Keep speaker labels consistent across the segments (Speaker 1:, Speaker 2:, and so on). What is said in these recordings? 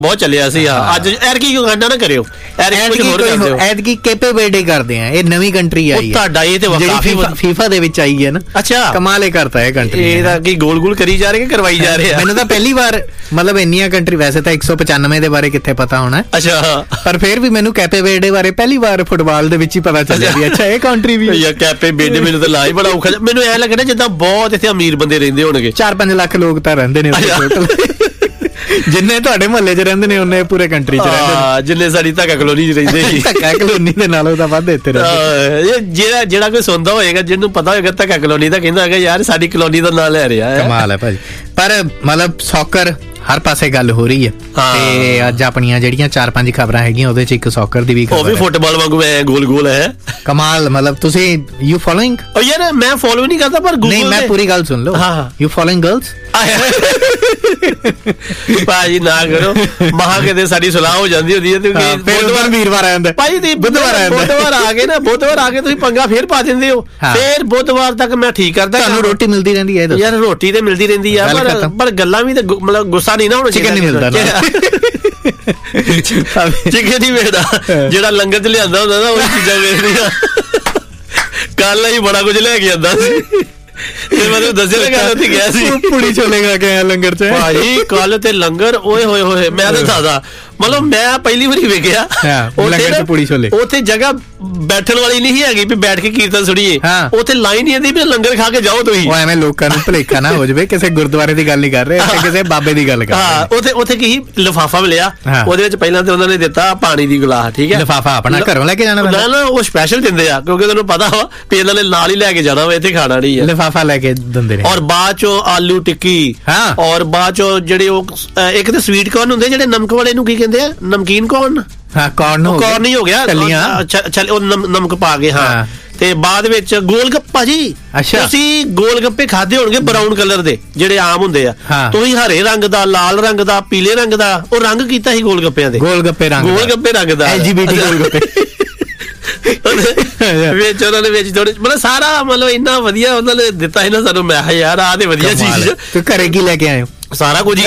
Speaker 1: ਬਹੁਤ ਚੱਲਿਆ ਸੀ। ਅੱਜ ਐਤਕੀ ਯੂਗਾਂਡਾ ਨਾ ਕਰਿਓ,
Speaker 2: ਐਤਕੀ ਕੇਪੇ ਬਰਥਡੇ ਕਰਦੇ ਆ। ਇਹ ਨਵੀਂ ਕੰਟਰੀ ਆਈ ਹੈ
Speaker 1: ਤੁਹਾਡਾ, ਇਹ ਤੇ ਕਾਫੀ
Speaker 2: ਫੀਫਾ ਦੇ ਵਿੱਚ ਆਈ ਹੈ ਨਾ।
Speaker 1: ਅੱਛਾ,
Speaker 2: ਕਮਾਲ ਹੀ ਕਰਤਾ ਇਹ ਕੰਟਰੀ।
Speaker 1: ਇਹਦਾ ਕੀ ਗੋਲ ਗੋਲ ਕਰੀ ਜਾ ਰਹੇ ਕਿ ਕਰਵਾਈ ਜਾ ਰਹੇ ਆ?
Speaker 2: ਮੈਨੂੰ ਤਾਂ ਪਹਿਲੀ ਵਾਰ ਮਤਲਬ ਇੰਨੀਆਂ ਕੰਟਰੀ, ਵੈਸੇ ਤਾਂ 195 ਦੇ ਬਾਰੇ ਕਿੱਥੇ ਪਤਾ ਹੋਣਾ।
Speaker 1: ਅੱਛਾ,
Speaker 2: ਪਰ ਫਿਰ ਵੀ ਮੈਨੂੰ ਕੈਪੇ ਬਰਥਡੇ ਬਾਰੇ ਪਹਿਲੀ ਵਾਰ ਫੁੱਟਬਾਲ ਦੇ ਵਿੱਚ ਹੀ ਪਤਾ ਚੱਲਿਆ ਵੀ ਅੱਛਾ ਇਹ ਕੰਟਰੀ ਵੀ
Speaker 1: ਯਾਰ। ਕੈਪੇ ਬਰਥਡੇ ਮੈਨੂੰ ਤਾਂ ਲਾ ਹੀ ਬੜਾ ਔਖਾ, ਮੈਨੂੰ ਐ ਲੱਗਦਾ ਜਿੱਦਾਂ ਬਹੁਤ ਇੱਥੇ ਅਮੀਰ ਬੰਦੇ ਰਹਿੰਦੇ ਹੋਣਗੇ।
Speaker 2: 4-5 ਲੱਖ ਲੋਕ ਤਾਂ ਰਹਿੰਦੇ ਨੇ ਟੋਟਲ। ਜਿੰਨੇ ਤੁਹਾਡੇ ਮੁਹੱਲੇ 'ਚ ਰਹਿੰਦੇ ਨੇ ਉਹਨੇ ਪੂਰੇ ਕੰਟਰੀ 'ਚ ਰਹਿੰਦੇ ਨੇ।
Speaker 1: ਜਿੰਨੇ ਸਾਡੀ ਧੱਕਾ ਕਲੋਨੀ 'ਚ ਰਹਿੰਦੇ ਸੀ।
Speaker 2: ਧੱਕਾ ਕਲੋਨੀ ਦੇ ਨਾਲੋਂ ਤਾਂ ਵੱਧ ਇੱਥੇ ਰਹਿੰਦੇ।
Speaker 1: ਜਿਹੜਾ ਕੋਈ ਸੁਣਦਾ ਹੋਏਗਾ, ਜਿਹਨੂੰ ਪਤਾ ਹੋਏਗਾ ਧੱਕਾ ਕਲੋਨੀ ਦਾ, ਕਹਿੰਦਾ ਹੈਗਾ ਯਾਰ ਸਾਡੀ ਕਲੋਨੀ ਦਾ ਨਾਂ ਲੈ ਰਿਹਾ।
Speaker 2: ਕਮਾਲ ਹੈ ਭਾਜੀ। ਪਰ ਮਤਲਬ ਸੌਕਰ ਹਰ ਪਾਸੇ ਗੱਲ ਹੋ ਰਹੀ ਹੈ ਤੇ ਅੱਜ ਆਪਣੀਆਂ ਜਿਹੜੀਆਂ 4-5 ਖਬਰਾਂ ਹੈਗੀਆਂ ਉਹਦੇ 'ਚ ਇੱਕ ਸੌਕਰ ਦੀ ਵੀ ਖਬਰ ਹੈ। ਉਹ ਵੀ
Speaker 1: ਫੁੱਟਬਾਲ ਵਾਂਗੂ ਐ ਗੋਲ ਗੋਲ ਹੈ।
Speaker 2: ਕਮਾਲ। ਮਤਲਬ ਤੁਸੀਂ ਯੂ ਫੋਲੋਇੰਗ?
Speaker 1: ਯਾਰ ਮੈਂ ਫੋਲੋ ਨਹੀਂ ਕਰਦਾ, ਪਰ
Speaker 2: ਨਹੀਂ, ਮੈਂ ਪੂਰੀ ਗੱਲ ਸੁਣ ਲਓ। You following girls?
Speaker 1: ਭਾਜੀ ਨਾ ਕਰੋ, ਮਹਾ ਕਿਤੇ ਸਾਡੀ ਸੁਲਾਹ ਹੋ ਜਾਂਦੀ ਹੁੰਦੀ ਹੈ ਤੇ
Speaker 2: ਬੁੱਧਵਾਰ ਵੀਰਵਾਰ ਆ ਜਾਂਦਾ
Speaker 1: ਭਾਜੀ। ਬੁੱਧਵਾਰ ਆ ਕੇ ਤੁਸੀਂ ਪੰਗਾ ਫੇਰ ਪਾ ਦਿੰਦੇ ਹੋ। ਫੇਰ ਬੁੱਧਵਾਰ ਤੱਕ ਮੈਂ ਠੀਕ ਕਰਦਾ।
Speaker 2: ਤੁਹਾਨੂੰ ਰੋਟੀ ਮਿਲਦੀ ਰਹਿੰਦੀ ਹੈ
Speaker 1: ਯਾਰ? ਰੋਟੀ ਤੇ ਮਿਲਦੀ ਰਹਿੰਦੀ ਆ, ਪਰ ਗੱਲਾਂ ਵੀ ਤੇ ਮਤਲਬ ਗੁੱਸਾ ਨਹੀਂ ਨਾ ਹੋਣਾ ਚਾਹੀਦਾ।
Speaker 2: ਚਿਕਨ ਨਹੀਂ ਮਿਲਦਾ
Speaker 1: ਚਿਕਨ ਨਹੀਂ ਮਿਲਦਾ। ਜਿਹੜਾ ਲੰਗਰ 'ਚ ਲਿਆਂਦਾ ਹੁੰਦਾ ਨਾ ਉਹ ਚੀਜ਼ਾਂ ਵੇਚਦੀਆਂ। ਕੱਲ ਹੀ ਬੜਾ ਕੁਝ ਲੈ ਕੇ ਆਂਦਾ ਸੀ ਤੇ ਮਤਲਬ ਦੱਸਿਆ ਲਗਾ ਉੱਥੇ ਗਿਆ ਸੀ।
Speaker 2: ਪੂੜੀ ਛੋਲੇ ਖਾ ਕੇ ਆਇਆ ਲੰਗਰ 'ਚ
Speaker 1: ਭਾਜੀ। ਕੱਲ ਤੇ ਲੰਗਰ ਓਏ ਹੋਏ ਹੋਏ, ਮੈਂ ਤਾਂ ਦੱਸਦਾ ਮਤਲਬ ਮੈਂ ਪਹਿਲੀ ਵਾਰੀ ਵੇਖਿਆ ਉੱਥੇ ਜਗ੍ਹਾ ਬੈਠਣ ਵਾਲੀ ਨਹੀਂ ਹੈਗੀ ਵੀ ਬੈਠ ਕੇ ਕੀਰਤਨ ਸੁਣੀਏ। ਉੱਥੇ ਲਾਈਨ ਹੀ ਇਹਦੀ ਵੀ ਲੰਗਰ ਖਾ ਕੇ ਜਾਓ ਤੁਸੀਂ।
Speaker 2: ਐਵੇਂ ਲੋਕਾਂ ਨੂੰ ਭੁਲੇਖਾ ਨਾ ਹੋ ਜਾਵੇ, ਕਿਸੇ ਗੁਰਦੁਆਰੇ ਦੀ ਗੱਲ ਨਹੀਂ ਕਰ ਰਹੇ, ਕਿਸੇ ਬਾਬੇ ਦੀ ਗੱਲ ਕਰ ਰਹੇ।
Speaker 1: ਉੱਥੇ ਕੀ ਲਿਫਾਫਾ ਮਿਲਿਆ, ਉਹਦੇ ਵਿੱਚ ਪਹਿਲਾਂ ਤੇ ਉਹਨਾਂ ਨੇ ਦਿੱਤਾ ਪਾਣੀ ਦੀ ਗਲਾਸ। ਠੀਕ ਹੈ,
Speaker 2: ਲਿਫਾਫਾ ਆਪਣਾ ਘਰੋਂ ਲੈ ਕੇ ਜਾਣਾ?
Speaker 1: ਨਾ, ਉਹ ਸਪੈਸ਼ਲ ਦਿੰਦੇ ਆ ਕਿਉਂਕਿ ਤੁਹਾਨੂੰ ਪਤਾ ਵਾ ਵੀ ਇਹਨਾਂ ਨੇ ਨਾਲ ਹੀ ਲੈ ਕੇ ਜਾਣਾ ਵਾ, ਇੱਥੇ ਖਾਣਾ ਨਹੀਂ ਹੈ।
Speaker 2: ਲਿਫਾਫਾ ਲੈ ਕੇ ਦਿੰਦੇ ਨੇ।
Speaker 1: ਔਰ ਬਾਅਦ ਚੋਂ ਆਲੂ ਟਿੱਕੀ, ਔਰ ਬਾਅਦ ਚੋਂ ਜਿਹੜੇ ਉਹ ਇੱਕ ਤੇ ਸਵੀਟ ਕਾਰਨ ਹੁੰਦੇ ਜਿਹੜੇ ਨਮਕ ਵਾਲੇ ਨੂੰ ਕੀ ਕਹਿੰਦੇ ਆ, ਨਮਕੀਨ ਕਾਰਨ।
Speaker 2: ਕਾਰਨ
Speaker 1: ਹੀ ਹੋ ਗਿਆ। ਅੱਛਾ, ਉਹ ਨਮਕ ਪਾ ਕੇ। ਤੇ ਬਾਅਦ ਵਿੱਚ ਗੋਲ ਗੱਪਾ ਜੀ। ਤੁਸੀਂ ਗੋਲ ਗੱਪੇ ਖਾਦੇ ਹੋਣਗੇ ਬਰਾਊਨ ਕਲਰ ਦੇ, ਜਿਹੜੇ ਆਮ ਹੁੰਦੇ ਆ। ਤੁਸੀਂ ਹਰੇ ਰੰਗ ਦਾ, ਲਾਲ ਰੰਗ ਦਾ, ਪੀਲੇ ਰੰਗ ਦਾ ਉਹ ਰੰਗ ਕੀਤਾ ਸੀ ਗੋਲ ਗੱਪਿਆਂ ਦੇ।
Speaker 2: ਗੋਲ ਗੱਪੇ ਰੰਗ ਦਾ LGBT ਗੋਲ ਗੱਪੇ
Speaker 1: ਵਿੱਚ ਉਹਨਾਂ ਨੇ ਵਿੱਚ ਥੋੜੇ ਮਤਲਬ ਸਾਰਾ ਮਤਲਬ ਇੰਨਾ ਵਧੀਆ ਉਹਨਾਂ ਨੇ ਦਿੱਤਾ ਸੀ ਨਾ ਸਾਨੂੰ। ਮੈਂ ਕਿਹਾ ਯਾਰ ਆਹ ਤੇ ਵਧੀਆ ਚੀਜ਼।
Speaker 2: ਤੂੰ ਘਰੇ ਕੀ ਲੈ ਕੇ ਆਏ ਹੋ?
Speaker 1: ਸਾਰਾ ਕੁਝ ਹੀ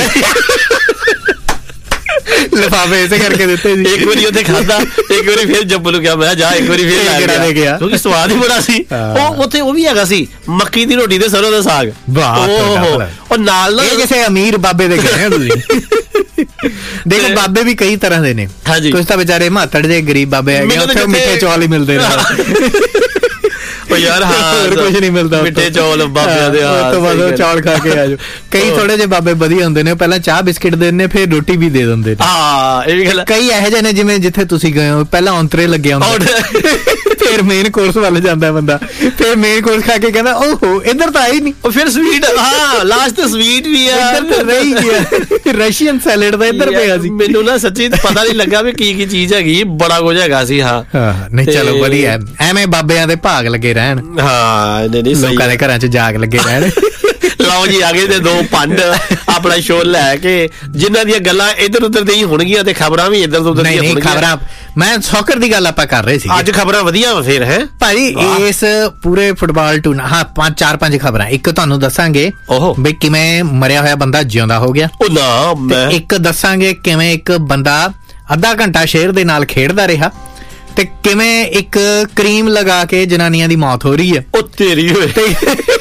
Speaker 2: ਲਿਫਾਫੇ ਇਸੇ ਕਰਕੇ ਦਿੱਤੇ ਸੀ।
Speaker 1: ਇੱਕ ਵਾਰੀ ਉੱਥੇ ਖਾਦਾ, ਇੱਕ ਵਾਰੀ ਫੇਰ ਜੱਬੂ ਨੂੰ ਕਿਹਾ ਮੈਂ ਜਾ ਇੱਕ ਵਾਰੀ ਫੇਰ ਲੈ ਗਿਆ ਕਿਉਂਕਿ ਸਵਾਦ ਹੀ ਬੜਾ ਸੀ। ਉਹ ਉੱਥੇ ਉਹ ਵੀ ਹੈਗਾ ਸੀ ਮੱਕੀ ਦੀ ਰੋਟੀ ਤੇ ਸਰੋਂ ਦਾ ਸਾਗ। ਉਹ ਨਾਲ
Speaker 2: ਇਹ ਕਿਸੇ ਅਮੀਰ ਬਾਬੇ ਦੇ ਗਏ ਤੁਸੀਂ। ਦੇਖੋ ਬਾਬੇ ਵੀ ਕਈ ਤਰ੍ਹਾਂ ਦੇ ਨੇ। ਕੁਝ ਤਾਂ ਵਿਚਾਰੇ ਮਾਤੜ ਦੇ ਗਰੀਬ ਬਾਬੇ ਹੈਗੇ, ਉੱਥੇ ਮਿੱਠੇ ਚੌਲ ਹੀ ਮਿਲਦੇ ਨੇ।
Speaker 1: ਯਾਰ
Speaker 2: ਹੋਰ ਕੁਝ ਨਹੀਂ ਮਿਲਦਾ,
Speaker 1: ਮਿੱਠੇ ਚੌਲ ਬਾਬਿਆਂ ਦੇ।
Speaker 2: ਉਸ ਤੋਂ ਬਾਅਦ ਚੌਲ ਖਾ ਕੇ ਆ ਜਾਓ। ਕਈ ਥੋੜੇ ਜਿਹੇ ਬਾਬੇ ਵਧੀਆ ਹੁੰਦੇ ਨੇ, ਪਹਿਲਾਂ ਚਾਹ ਬਿਸਕਿਟ ਦੇ ਦਿੰਦੇ, ਫਿਰ ਰੋਟੀ ਵੀ ਦੇ ਦਿੰਦੇ ਨੇ।
Speaker 1: ਇਹ ਵੀ ਗੱਲ।
Speaker 2: ਕਈ ਇਹੋ ਜਿਹੇ ਨੇ ਜਿਵੇਂ ਜਿੱਥੇ ਤੁਸੀਂ ਗਏ ਹੋ, ਪਹਿਲਾਂ ਔਂਤਰੇ ਲੱਗਿਆ ਹੁੰਦਾ, ਫਿਰ ਮੇਨ ਕੋਰਸ ਵੱਲ ਜਾਂਦਾ ਬੰਦਾ, ਫਿਰ ਮੇਨ ਕੋਰਸ ਖਾ ਕੇ ਕਹਿੰਦਾ ਓਹੋ ਇੱਧਰ ਤਾਂ ਆਈ ਨਹੀਂ,
Speaker 1: ਉਹ ਫਿਰ ਸਵੀਟ। ਲਾਸਟ ਤੇ ਸਵੀਟ ਵੀ ਆ,
Speaker 2: ਇੱਧਰ ਤਾਂ ਰਹੀ ਗਿਆ ਰਸ਼ੀਅਨ ਸੈਲਡ ਦਾ ਇੱਧਰ ਪਿਆ ਸੀ।
Speaker 1: ਮੈਨੂੰ ਨਾ ਸੱਚੀ ਪਤਾ ਨਹੀਂ ਲੱਗਾ ਵੀ ਕੀ ਕੀ ਚੀਜ਼ ਹੈਗੀ, ਬੜਾ ਕੁਝ ਹੈਗਾ ਸੀ।
Speaker 2: ਨਹੀਂ ਚਲੋ ਵਧੀਆ, ਐਵੇਂ ਬਾਬਿਆਂ ਦੇ ਭਾਗ ਲੱਗੇ ਰਹਿਣ।
Speaker 1: ਨਹੀਂ
Speaker 2: ਲੋਕਾਂ ਦੇ ਘਰਾਂ 'ਚ ਜਾਗ ਲੱਗੇ ਰਹਿਣ।
Speaker 1: ਲਓ ਜੀ, ਆਗੇ ਤੇ 2 ਪੰਡ ਆਪਣਾ ਸ਼ੋਅ ਲੈ ਕੇ, ਜਿਨ੍ਹਾਂ ਦੀਆਂ ਗੱਲਾਂ ਇੱਧਰ ਉੱਧਰ ਦੀਆਂ ਹੀ ਹੋਣਗੀਆਂ ਤੇ ਖਬਰਾਂ ਵੀ ਇੱਧਰ ਉੱਧਰ ਦੀਆਂ ਹੋਣਗੀਆਂ। ਖਬਰਾਂ
Speaker 2: ਮੈਂ ਸੌਕਰ ਦੀ ਗੱਲ ਆਪਾਂ ਕਰ ਰਹੇ ਸੀ
Speaker 1: ਅੱਜ। ਖਬਰਾਂ ਵਧੀਆ ਫਿਰ ਹੈ
Speaker 2: ਭਾਈ ਇਸ ਪੂਰੇ ਫੁੱਟਬਾਲ ਟੂਰਨਾਮੈਂਟ। 4-5 ਖਬਰਾਂ। ਇੱਕ ਤੁਹਾਨੂੰ ਦੱਸਾਂਗੇ ਬਈ ਕਿਵੇਂ ਮਰਿਆ ਹੋਇਆ ਬੰਦਾ ਜਿਉਂਦਾ ਹੋ ਗਿਆ। ਇੱਕ ਦੱਸਾਂਗੇ ਕਿਵੇਂ ਇੱਕ ਬੰਦਾ ਅੱਧਾ ਘੰਟਾ ਸ਼ੇਰ ਦੇ ਨਾਲ ਖੇਡਦਾ ਰਿਹਾ ਤੇ ਕਿਵੇਂ ਇੱਕ ਕਰੀਮ ਲਗਾ ਕੇ ਜਨਾਨੀਆਂ ਦੀ ਮੌਤ ਹੋ ਰਹੀ ਹੈ।
Speaker 1: ਉਹ ਤੇਰੀ ਹੋਏ।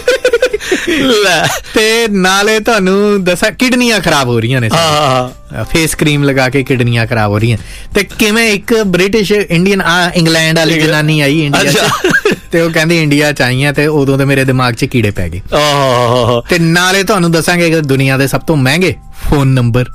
Speaker 2: ਤੇ ਨਾਲੇ ਤੁਹਾਨੂੰ ਦੱਸਾਂ ਕਿਡਨੀਆਂ ਖਰਾਬ ਹੋ ਰਹੀਆਂ ਨੇ। ਫੇਸ ਕਰੀਮ ਲਗਾ ਕੇ ਕਿਡਨੀਆਂ ਖਰਾਬ ਹੋ ਰਹੀਆਂ। ਤੇ ਕਿਵੇਂ ਇੱਕ ਬ੍ਰਿਟਿਸ਼ ਇੰਗਲੈਂਡ ਵਾਲੀ ਜਨਾਨੀ ਆਈ ਇੰਡੀਆ 'ਚ ਤੇ ਉਹ ਕਹਿੰਦੀ ਇੰਡੀਆ 'ਚ ਆਈ ਆ ਤੇ ਉਦੋਂ ਤੇ ਮੇਰੇ ਦਿਮਾਗ 'ਚ ਕੀੜੇ ਪੈ ਗਏ। ਤੇ ਨਾਲੇ ਤੁਹਾਨੂੰ ਦੱਸਾਂਗੇ ਦੁਨੀਆ ਦੇ ਸਭ ਤੋਂ ਮਹਿੰਗੇ ਫੋਨ ਨੰਬਰ।